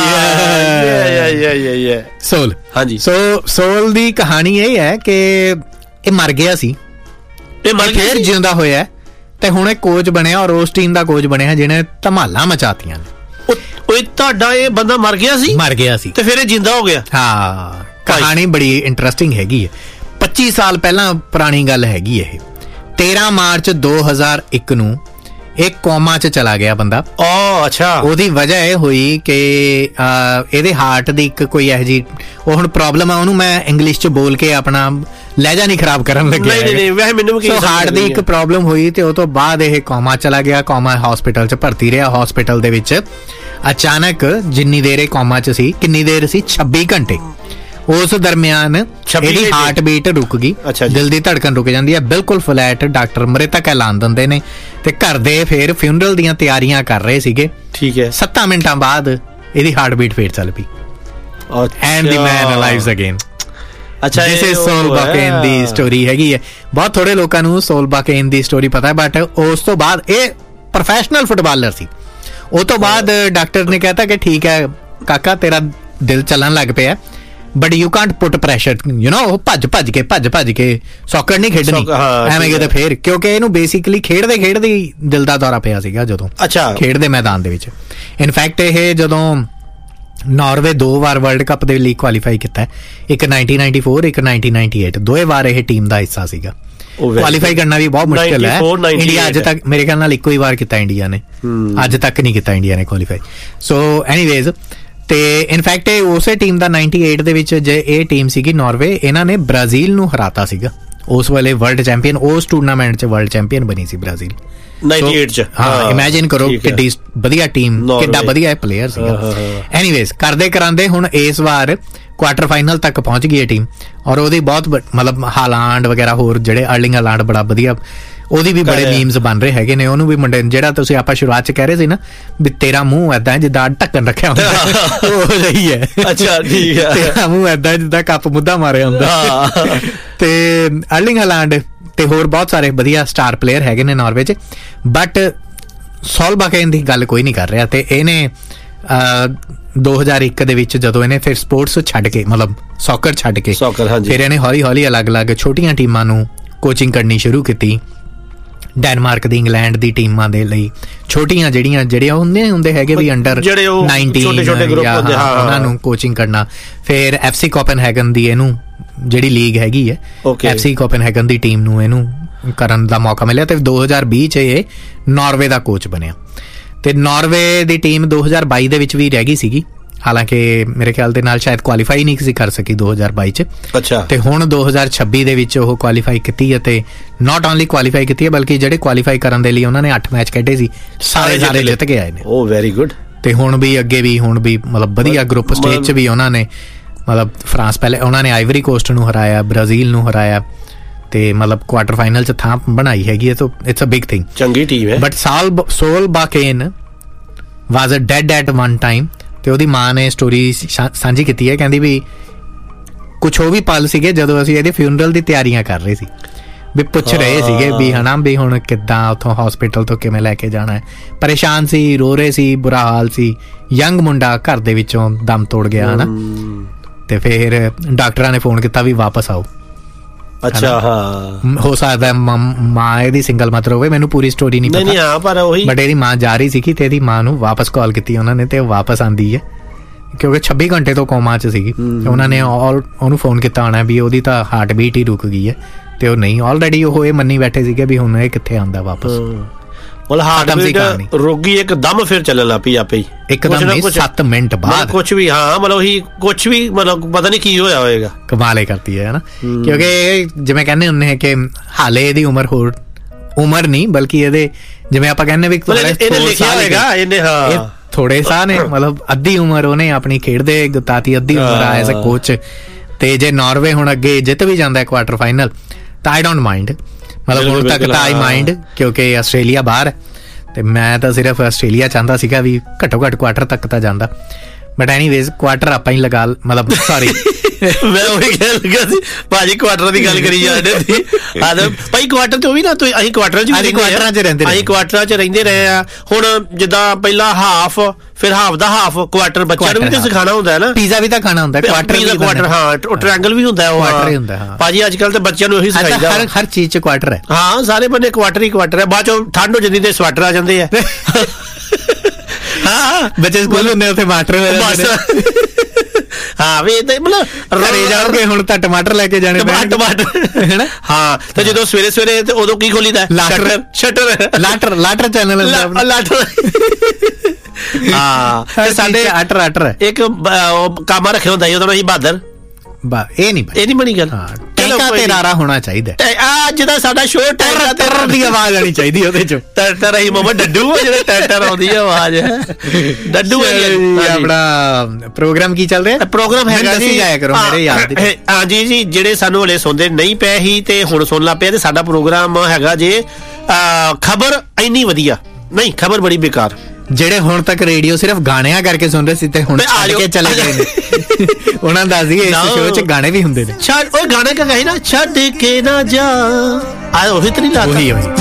Speaker 2: ਸੋਲ। ਹਾਂਜੀ, ਸੋਲ ਦੀ ਕਹਾਣੀ ਇਹ ਹੈ ਕਿ ਇਹ ਮਰ ਗਿਆ ਸੀ, ਇਹ ਫਿਰ ਜਿਉਂਦਾ ਹੋਇਆ ਤੇ ਹੁਣ ਇਹ ਕੋਚ ਬਣਿਆ, ਔਰ ਉਸ ਟੀਮ ਦਾ ਕੋਚ ਬਣਿਆ ਜਿਹਨੇ ਧਮਾਲਾਂ ਮਚਾਤੀਆਂ ਨੇ।
Speaker 1: ਓਏ ਤੁਹਾਡਾ ਇਹ ਬੰਦਾ ਮਰ ਗਿਆ ਸੀ ਤੇ ਫਿਰ ਇਹ ਜਿੰਦਾ ਹੋ ਗਿਆ।
Speaker 2: ਹਾਂ, ਕਹਾਣੀ ਬੜੀ ਇੰਟਰਸਟਿੰਗ ਹੈਗੀ ਹੈ। 25 ਸਾਲ ਪਹਿਲਾਂ ਪੁਰਾਣੀ ਗੱਲ ਹੈਗੀ ਇਹ। 13 ਮਾਰਚ 2001 ਨੂੰ ਇਹ ਕੋਮਾ 'ਚ ਚਲਾ ਗਿਆ ਬੰਦਾ।
Speaker 1: ਅੱਛਾ।
Speaker 2: ਉਹਦੀ ਵਜ੍ਹਾ ਇਹ ਹੋਈ ਕਿ ਇਹਦੇ ਹਾਰਟ ਦੀ ਇੱਕ ਕੋਈ ਇਹੋ ਜਿਹੀ ਉਹ ਹੁਣ ਪ੍ਰੋਬਲਮ ਆ, ਉਹਨੂੰ ਮੈਂ ਇੰਗਲਿਸ਼ 'ਚ ਬੋਲ ਕੇ ਆਪਣਾ ਲਹਿਜਾ ਨਹੀਂ ਖਰਾਬ ਕਰਨ ਲੱਗਿਆ।
Speaker 1: ਨਹੀਂ ਵੈਸੇ ਮੈਨੂੰ ਵੀ
Speaker 2: ਹਾਰਟ ਦੀ ਇੱਕ ਪ੍ਰੋਬਲਮ ਹੋਈ ਤੇ ਉਹ ਤੋਂ ਬਾਅਦ ਇਹ ਕੋਮਾ ਚਲਾ ਗਿਆ। ਕੋਮਾ ਹਸਪੀਟਲ 'ਚ ਭਰਤੀ ਰਿਹਾ। ਹਸਪੀਟਲ ਦੇ ਵਿੱਚ ਅਚਾਨਕ ਜਿੰਨੀ ਦੇਰ ਇਹ ਕੋਮਾ 'ਚ ਸੀ, ਕਿੰਨੀ ਦੇਰ ਸੀ, 26 ਘੰਟੇ। ਉਸ ਦਰਮਿਆਨ ਇਹਦੀ ਹਾਰਟ ਬੀਟ ਰੁਕ ਗਈ, ਦਿਲ ਦੀ ਧੜਕਨ ਰੁਕ ਜਾਂਦੀ ਹੈ ਬਿਲਕੁਲ ਫਲੈਟ। ਡਾਕਟਰ ਮ੍ਰਿਤਕ ਐਲਾਨ ਦਿੰਦੇ ਨੇ ਤੇ ਘਰ ਦੇ ਫਿਰ ਫਿਊਨਰਲ ਦੀਆਂ ਤਿਆਰੀਆਂ ਕਰ ਰਹੇ ਸੀਗੇ।
Speaker 1: ਠੀਕ ਹੈ।
Speaker 2: 7 ਮਿੰਟਾਂ ਬਾਅਦ ਇਹਦੀ ਹਾਰਟ ਬੀਟ ਫੇਰ ਚੱਲ ਪਈ। And the man ਅਲਾਈਵਸ again. ਅੱਛਾ, ਇਹ ਸੋਲਬਾਕੇਨ ਦੀ ਸਟੋਰੀ ਹੈਗੀ ਹੈ। ਬਹੁਤ ਥੋੜੇ ਲੋਕਾਂ ਨੂੰ ਸੋਲਬਾਕੇਨ ਦੀ ਸਟੋਰੀ ਪਤਾ ਹੈ, ਬਟ ਉਸ ਤੋਂ ਬਾਅਦ ਇਹ ਪ੍ਰੋਫੈਸ਼ਨਲ ਫੁੱਟਬਾਲਰ ਸੀ। ਉਹ ਤੋਂ ਬਾਅਦ ਡਾਕਟਰ ਨੇ ਕਹਿਤਾ ਕਿ ਠੀਕ ਹੈ ਕਾਕਾ, ਤੇਰਾ ਦਿਲ ਚੱਲਣ ਲੱਗ ਪਿਆ, but you Kant put pressure, you know. ਉਹ ਭੱਜ ਭੱਜ ਕੇ ਸੌਕਰ ਨਹੀਂ ਖੇਡਣੀ ਐਵੇਂ ਕਿਤੇ ਫੇਰ, ਕਿਉਂਕਿ ਇਹਨੂੰ ਬੇਸਿਕਲੀ ਖੇਡਦੇ ਦਿਲ ਦਾ ਦੌਰਾ ਪਿਆ ਸੀਗਾ ਜਦੋਂ ਖੇਡ ਦੇ ਮੈਦਾਨ ਦੇ ਵਿੱਚ। ਇਨਫੈਕਟ ਇਹ ਜਦੋਂ ਨਾਰਵੇ 2 ਵਾਰ ਵਰਲਡ ਕੱਪ ਦੇ ਲਈ ਕੁਆਲੀਫਾਈ ਕੀਤਾ, ਇੱਕ 1994, ਇੱਕ 1998, 2 ਵਾਰ ਇਹ ਟੀਮ ਦਾ ਹਿੱਸਾ ਸੀਗਾ। ਕੁਆਲੀਫਾਈ ਕਰਨਾ ਵੀ ਬਹੁਤ ਮੁਸ਼ਕਿਲ ਹੈ। ਇੰਡੀਆ ਅੱਜ ਤੱਕ ਮੇਰੇ ਖਿਆਲ ਨਾਲ ਇੱਕੋ ਹੀ ਵਾਰ ਕੀਤਾ ਇੰਡੀਆ ਨੇ, ਅੱਜ ਤੱਕ ਨਹੀਂ ਕੀਤਾ ਇੰਡੀਆ ਨੇ ਕੁਆਲੀਫਾਈ। ਸੋ ਐਨੀਵੇਜ਼, ਤੇ ਇਨਫੈਕਟ ਇਹ ਉਸੇ ਟੀਮ ਦਾ 98 ਦੇ ਵਿੱਚ ਜੇ ਇਹ ਟੀਮ ਸੀਗੀ ਨਾਰਵੇ, ਇਹਨਾਂ ਨੇ ਬ੍ਰਾਜ਼ੀਲ ਨੂੰ ਹਰਾਤਾ ਸੀਗਾ। ਉਸ ਵੇਲੇ ਵਰਲਡ ਚੈਂਪੀਅਨ, ਉਸ ਟੂਰਨਾਮੈਂਟ 'ਚ ਵਰਲਡ ਚੈਂਪੀਅਨ ਬਣੀ ਸੀ ਬ੍ਰਾਜ਼ੀਲ 98 'ਚ। ਹਾਂ, ਇਮੇਜਿਨ ਕਰੋ ਕਿੱਡੀ ਵਧੀਆ ਟੀਮ, ਕਿੱਡਾ ਵਧੀਆ ਪਲੇਅਰ ਸੀਗਾ। ਐਨੀਵੇਜ਼, ਕਰਦੇ ਕਰਾਂਦੇ ਹੁਣ ਇਸ ਵਾਰ ਕੁਆਟਰ ਫਾਈਨਲ ਤੱਕ ਪਹੁੰਚ ਗਈ ਇਹ ਟੀਮ, ਔਰ ਉਹਦੀ ਬਹੁਤ ਮਤਲਬ ਹਾਲਾਂਡ ਵਗੈਰਾ ਹੋਰ ਜਿਹੜੇ ਅਰਲਿੰਗ ਹਾਲਾਂਡ ਬੜਾ ਵਧੀਆ, ਉਹਦੀ ਵੀ ਬੜੇ ਮੀਮਸ ਬਣ ਰਹੇ ਹੈਗੇ ਨੇ। ਉਹਨੂੰ ਵੀ ਮੁੰਡੇ ਜਿਹੜਾ ਤੁਸੀਂ ਆਪਾਂ ਸ਼ੁਰੂਆਤ 'ਚ ਕਹਿ ਰਹੇ ਸੀ ਨਾ ਵੀ ਤੇਰਾ ਮੂੰਹ ਏਦਾਂ ਜਿੱਦਾਂ ਢੱਕਣ ਰੱਖਿਆ ਹੁੰਦਾ, ਉਹ ਜਿਹੀ ਹੈ। ਅੱਛਾ, ਠੀਕ ਹੈ। ਤੇਰਾ ਮੂੰਹ ਏਦਾਂ ਜਿੱਦਾਂ ਕੱਪ ਮੁੱਦਾ ਮਾਰਿਆ ਹੁੰਦਾ। ਤੇ ਅਰਲਿੰਗ ਹਾਲਾਂਡ ਤੇ ਹੋਰ ਬਹੁਤ ਸਾਰੇ ਵਧੀਆ ਸਟਾਰ ਪਲੇਅਰ ਹੈਗੇ ਨੇ ਨਾਰਵੇ 'ਚ, ਬਟ ਸੋਲਬਾਕੇਨ ਦੀ ਗੱਲ ਕੋਈ ਨਹੀਂ ਕਰ ਰਿਹਾ। ਤੇ ਇਹਨੇ 2001 ਦੇ ਵਿੱਚ ਜਦੋਂ ਇਹਨੇ ਫਿਰ ਸਪੋਰਟਸ ਛੱਡ ਕੇ, ਮਤਲਬ ਸੌਕਰ ਛੱਡ ਕੇ, ਫਿਰ ਇਹਨੇ ਹੌਲੀ ਅਲੱਗ-ਅਲੱਗ ਛੋਟੀਆਂ ਟੀਮਾਂ ਨੂੰ ਕੋਚਿੰਗ ਕਰਨੀ ਸ਼ੁਰੂ ਕੀਤੀ। ਡੈਨਮਾਰਕ ਦੀ, ਇੰਗਲੈਂਡ ਦੀ ਟੀਮਾਂ ਦੇ ਲਈ ਛੋਟੀਆਂ ਜਿਹੜੇ ਹੁੰਦੇ ਹੈਗੇ ਵੀ ਅੰਡਰ 19 ਛੋਟੇ ਗਰੁੱਪ ਹੁੰਦੇ, ਉਹਨਾਂ ਨੂੰ ਕੋਚਿੰਗ ਕਰਨਾ। ਫਿਰ FC ਕੋਪਨਹੈਗਨ ਦੀ ਇਹਨੂੰ ਜਿਹੜੀ ਲੀਗ ਹੈਗੀ ਹੈ, FC ਕੋਪਨਹੈਗਨ ਦੀ ਟੀਮ ਨੂੰ ਇਹਨੂੰ ਕਰਨ ਦਾ ਮੌਕਾ ਮਿਲਿਆ ਤੇ 2020 'ਚ ਇਹ ਨਾਰਵੇ ਦਾ ਕੋਚ ਬਣਿਆ। ਤੇ ਨਾਰਵੇ ਦੀ ਟੀਮ 2022 ਦੇ ਵਿੱਚ ਵੀ ਰਹਿ ਗਈ ਸੀਗੀ, ਹਾਲਾਂਕਿ ਮੇਰੇ ਖਿਆਲ ਦੇ ਨਾਲ ਸ਼ਾਇਦ ਕੁਆਲੀਫਾਈ ਨਹੀਂ ਸੀ ਕਰ ਸਕੀ 2022 'ਚ। ਅੱਛਾ। ਤੇ ਹੁਣ 2026 ਦੇ ਵਿੱਚ ਉਹ ਕੁਆਲੀਫਾਈ ਕੀਤੀ ਹੈ, ਤੇ ਨਾਟ ਓਨਲੀ ਕੁਆਲੀਫਾਈ ਕੀਤੀ ਹੈ ਬਲਕਿ ਜਿਹੜੇ ਕੁਆਲੀਫਾਈ ਕਰਨ ਦੇ ਲਈ ਉਹਨਾਂ ਨੇ 8 ਮੈਚ ਖੇਡੇ ਸੀ, ਸਾਰੇ ਜਿੱਤ ਕੇ ਆਏ ਨੇ। ਓ ਵੈਰੀ ਗੁੱਡ। ਤੇ ਹੁਣ ਵੀ ਅੱਗੇ ਵੀ ਮਤਲਬ ਵਧੀਆ ਗਰੁੱਪ ਸਟੇਜ 'ਚ ਵੀ ਉਹਨਾਂ ਨੇ ਮਤਲਬ ਫਰਾਂਸ ਪਹਿਲੇ ਉਹਨਾਂ ਨੇ ਆਈਵਰੀ ਕੋਸਟ ਨੂੰ ਹਰਾਇਆ, ਬ੍ਰਾਜ਼ੀਲ ਨੂੰ ਹਰਾਇਆ ਤੇ ਮਤਲਬ ਕੁਆਟਰ ਫਾਈਨਲ 'ਚ ਥਾਂ ਬਣਾਈ ਹੈਗੀ ਹੈ। ਤਾਂ ਇਟਸ ਅ ਬਿਗ ਥਿੰਗ,
Speaker 1: ਚੰਗੀ ਟੀਮ ਹੈ।
Speaker 2: But sole ਬਾਕੇਨ was a dad at one time. ਤੇ ਉਹਦੀ ਮਾਂ ਨੇ ਸਟੋਰੀ ਸਾਂਝੀ ਕੀਤੀ ਹੈ, ਕਹਿੰਦੀ ਵੀ ਕੁਛ ਉਹ ਵੀ ਪਲ ਸੀਗੇ ਜਦੋਂ ਅਸੀਂ ਇਹਦੇ ਫਿਊਨਰਲ ਦੀ ਤਿਆਰੀਆਂ ਕਰ ਰਹੇ ਸੀ, ਵੀ ਪੁੱਛ ਰਹੇ ਸੀਗੇ ਵੀ ਹਨਾ ਵੀ ਹੁਣ ਕਿੱਦਾਂ ਉੱਥੋਂ ਹਸਪੀਟਲ ਤੋਂ ਕਿਵੇਂ ਲੈ ਕੇ ਜਾਣਾ ਹੈ। ਪਰੇਸ਼ਾਨ ਸੀ, ਰੋ ਰਹੇ ਸੀ, ਬੁਰਾ ਹਾਲ ਸੀ। ਯੰਗ ਮੁੰਡਾ ਘਰ ਦੇ ਵਿੱਚੋਂ ਦਮ ਤੋੜ ਗਿਆ ਹਨਾ, ਤੇ ਫਿਰ ਡਾਕਟਰਾਂ ਨੇ ਫੋਨ ਕੀਤਾ ਵੀ ਵਾਪਸ ਆਓ।
Speaker 1: ਅੱਛਾ, ਹਾਂ
Speaker 2: ਹੋ ਸਕਦਾ ਮਾਂ ਇਹਦੀ ਸਿੰਗਲ ਮਦਰ ਹੋਵੇ, ਮੈਨੂੰ ਪੂਰੀ ਸਟੋਰੀ ਨਹੀਂ ਪਤਾ,
Speaker 1: ਪਰ ਉਹੀ
Speaker 2: ਬਟ ਇਹਦੀ ਮਾਂ ਜਾ ਰਹੀ ਸੀਗੀ ਤੇ ਇਹਦੀ ਮਾਂ ਨੂੰ ਵਾਪਸ ਕਾਲ ਕੀਤੀ ਉਹਨਾਂ ਨੇ, ਤੇ ਉਹ ਵਾਪਸ ਆਂਦੀ ਹੈ ਕਿਉਂਕਿ 26 ਘੰਟੇ ਤੋਂ ਕੋਮਾ 'ਚ ਸੀਗੀ। ਉਹਨਾਂ ਨੇ ਉਹਨੂੰ ਫੋਨ ਕੀਤਾ ਹੋਣਾ ਵੀ ਉਹਦੀ ਤਾਂ ਹਾਰਟ ਬੀਟ ਹੀ ਰੁਕ ਗਈ ਹੈ, ਤੇ ਉਹ ਨਹੀਂ, ਆਲਰੇਡੀ ਉਹ ਇਹ ਮੰਨੀ ਬੈਠੇ ਸੀਗੇ ਵੀ ਹੁਣ ਇਹ ਕਿੱਥੇ ਆਉਂਦਾ ਵਾਪਸ।
Speaker 1: ਮਤਲਬ ਹਾਰਟ ਬੀਟ ਰੋਗੀ ਇੱਕਦਮ ਫਿਰ ਚੱਲਣ ਲੱਗ ਪਈ ਆਪੇ ਹੀ,
Speaker 2: ਇੱਕਦਮ ਨਹੀਂ 7 ਮਿੰਟ ਬਾਅਦ ਕੁਛ
Speaker 1: ਵੀ। ਹਾਂ ਮਤਲਬ ਉਹੀ ਕੁਛ ਵੀ, ਮਤਲਬ ਪਤਾ ਨਹੀਂ ਕੀ ਹੋਇਆ ਹੋਏਗਾ।
Speaker 2: ਕਮਾਲ ਕਰਤੀ ਹੈ ਨਾ, ਕਿਉਂਕਿ ਜਿਵੇਂ ਕਹਿੰਦੇ ਹੁੰਦੇ ਕਿ ਹਾਲੇ ਇਹਦੀ ਉਮਰ ਨਹੀਂ ਬਲਕਿ ਇਹਦੇ ਜਿਵੇਂ ਆਪਾਂ ਕਹਿੰਦੇ ਵੀ ਥੋੜੇ ਸਾਹ ਨੇ, ਮਤਲਬ ਅੱਧੀ ਉਮਰ ਉਹਨੇ ਆਪਣੀ ਖੇਡਦੇ ਗੁਤਾਤੀ, ਅੱਧੀ ਉਮਰ ਆ ਐਜ਼ ਅ ਕੋਚ। ਤੇ ਜੇ ਨਾਰਵੇ ਹੁਣ ਅੱਗੇ ਜਿੱਤ ਵੀ ਜਾਂਦਾ ਕੁਆਟਰ ਫਾਈਨਲ ਤਾਂ ਆਈ ਡੋਂਟ ਮਾਈਂਡ, ਮਤਲਬ ਹੁਣ ਤੱਕ ਤਾਂ ਆਈ ਮਾਈਂਡ ਕਿਉਂਕਿ ਆਸਟ੍ਰੇਲੀਆ ਬਾਹਰ, ਤੇ ਮੈਂ ਤਾਂ ਸਿਰਫ ਆਸਟ੍ਰੇਲੀਆ ਚਾਹੁੰਦਾ ਸੀਗਾ ਵੀ ਘੱਟੋ ਘੱਟ ਕੁਆਟਰ ਤੱਕ ਤਾਂ ਜਾਂਦਾ। ਬਟ ਐਨੀਵੇਜ਼ ਕੁਆਟਰ ਆਪਾਂ ਹੀ ਲਗਾ, ਮਤਲਬ ਸੌਰੀ
Speaker 1: ਮੈਂ ਉਹੀ ਕਹਿ ਲੱਗਾ ਸੀ ਭਾਜੀ, ਕੁਆਟਰ ਦੀ ਗੱਲ ਕਰੀ ਜਾਂਦੇ ਸੀ ਭਾਈ। ਕੁਆਟਰ ਤੇ ਉਹ ਵੀ ਨਾ, ਅਸੀਂ ਕੁਆਟਰਾਂ 'ਚ ਰਹਿੰਦੇ ਰਹੇ ਆ। ਹੁਣ ਜਿੱਦਾਂ ਪਹਿਲਾਂ ਹਾਫ, ਫਿਰ ਹਾਫ ਦਾ ਹਾਫ ਕੁਆਟਰ, ਬੱਚਿਆਂ ਨੂੰ ਵੀ ਤਾਂ ਸਿਖਾਉਣਾ ਹੁੰਦਾ ਹੈ ਨਾ।
Speaker 2: ਪੀਜ਼ਾ ਵੀ ਤਾਂ ਖਾਣਾ ਹੁੰਦਾ
Speaker 1: ਕੁਆਟਰ, ਹਾਂ ਟ੍ਰਾਇੰਗਲ ਵੀ ਹੁੰਦਾ ਉਹ ਭਾਜੀ। ਅੱਜ ਕੱਲ੍ਹ ਤਾਂ ਬੱਚਿਆਂ ਨੂੰ ਇਹੀ ਸਿਖਾਈਦਾ,
Speaker 2: ਹਰ ਚੀਜ਼ 'ਚ ਕੁਆਟਰ ਹੈ।
Speaker 1: ਹਾਂ ਸਾਰੇ ਬੰਦੇ ਕੁਆਟਰ ਹੀ ਕੁਆਟਰ ਹੈ। ਬਾਅਦ ਚੋਂ ਠੰਡ ਹੋ ਜਾਂਦੀ ਤੇ ਸਵੈਟਰ ਆ ਜਾਂਦੇ ਆ। ਹਾਂ ਬੱਚੇ ਸਕੂਲ ਹੁੰਦੇ ਉੱਥੇ ਟਮਾਟਰ ਹਾਂ ਵੀ ਮਤਲਬ
Speaker 2: ਘਰੇ ਜਾਓਗੇ ਹੁਣ ਤਾਂ ਟਮਾਟਰ ਲੈ ਕੇ ਜਾਣੇ
Speaker 1: ਟਮਾਟਰ ਹੈਨਾ। ਹਾਂ ਤੇ ਜਦੋਂ ਸਵੇਰੇ ਸਵੇਰੇ ਤੇ ਉਦੋਂ ਕੀ ਖੋਲੀਦਾ,
Speaker 2: ਲਾਟਰ ਚੈਨਲ
Speaker 1: ਲਾਟਰ। ਹਾਂ ਸਾਡੇ ਆਟਰ ਇੱਕ ਕਾਮਾ ਰੱਖਿਆ ਹੁੰਦਾ ਉਹਦਾ ਅਸੀਂ ਬਹਾਦਰ।
Speaker 2: ਇਹ ਨਹੀਂ ਬਣੀ ਗੱਲ। ਟੈਂਕਾ ਤੇ ਨਾਰਾ ਹੋਣਾ ਚਾਹੀਦਾ।
Speaker 1: ਅੱਜ ਦਾ ਸਾਡਾ ਸ਼ੋਅ
Speaker 2: ਟਰ ਦੀ ਆਵਾਜ਼ ਆਣੀ ਚਾਹੀਦੀ ਉਹਦੇ ਚ।
Speaker 1: ਟਰ ਹੀ ਮਾਮਾ ਡੱਡੂ ਜਿਹੜੇ ਟਰ ਆਉਂਦੀ ਹੈ ਆਵਾਜ਼, ਡੱਡੂ।
Speaker 2: ਆਪਣਾ ਪ੍ਰੋਗਰਾਮ ਕੀ ਚੱਲ ਰਿਹਾ?
Speaker 1: ਪ੍ਰੋਗਰਾਮ ਹੈਗਾ ਜੀ, ਜਾਇਆ ਕਰੋ ਮੇਰੇ ਯਾਦ। ਹਾਂ ਜੀ, ਜਿਹੜੇ ਸਾਨੂੰ ਹਲੇ ਸੁਣਦੇ ਨਹੀਂ ਪਏ ਸੀ ਤੇ ਹੁਣ ਸੁਣ ਲੱਗ ਪਏ, ਤੇ ਸਾਡਾ ਪ੍ਰੋਗਰਾਮ ਹੈਗਾ ਜੇ ਖਬਰ ਇੰਨੀ ਵਧੀਆ ਨਹੀਂ, ਖਬਰ ਬੜੀ ਬੇਕਾਰ।
Speaker 2: ਜਿਹੜੇ ਹੁਣ ਤੱਕ ਰੇਡੀਓ ਸਿਰਫ ਗਾਣਿਆਂ ਕਰਕੇ ਸੁਣ ਰਹੇ ਸੀ ਤੇ ਹੁਣ ਛੱਡ ਕੇ ਚਲੇ ਗਏ ਨੇ, ਉਹਨਾਂ ਦਾ ਦੱਸ ਦਈਏ ਇਸ ਸ਼ੋਅ 'ਚ ਗਾਣੇ ਵੀ ਹੁੰਦੇ ਨੇ।
Speaker 1: ਉਹ ਗਾਣੇ ਕਹੇ ਨਾ, ਛੱਡ ਕੇ ਨਾ ਜਾ, ਉਹੀ ਤਰੀ ਲਾ।